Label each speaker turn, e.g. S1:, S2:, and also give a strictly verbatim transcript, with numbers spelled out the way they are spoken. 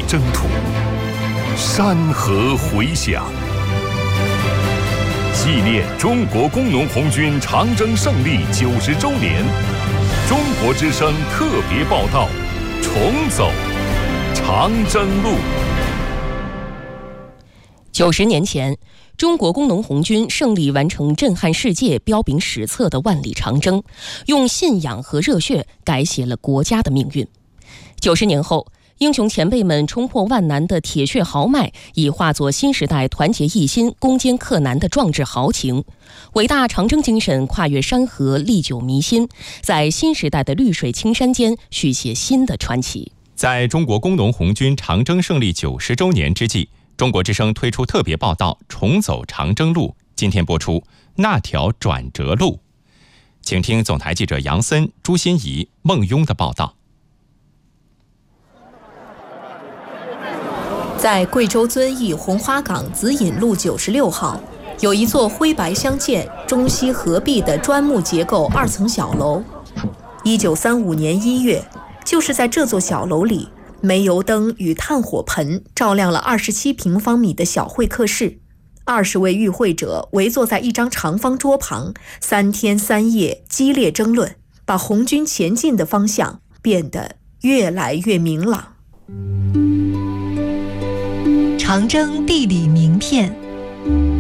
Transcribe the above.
S1: 征途，山河回响。纪念中国工农红军长征胜利九十周年，中国之声特别报道：重走长征路。
S2: 九十年前，中国工农红军胜利完成震撼世界、彪炳史册的万里长征，用信仰和热血改写了国家的命运。九十年后，英雄前辈们冲破万难的铁血豪迈，已化作新时代团结一心、攻坚克难的壮志豪情。伟大长征精神跨越山河，历久弥新，在新时代的绿水青山间续写新的传奇。
S3: 在中国工农红军长征胜利九十周年之际，中国之声推出特别报道《重走长征路》，今天播出《那条转折路》，请听总台记者杨森、朱欣怡、孟雍的报道。
S4: 在贵州遵义红花岗紫引路九十六号，有一座灰白相间、中西合璧的砖木结构二层小楼。一九三五年一月，就是在这座小楼里，煤油灯与炭火盆照亮了二十七平方米的小会客室，二十位与会者围坐在一张长方桌旁，三天三夜激烈争论，把红军前进的方向变得越来越明朗。
S5: 长征地理名片，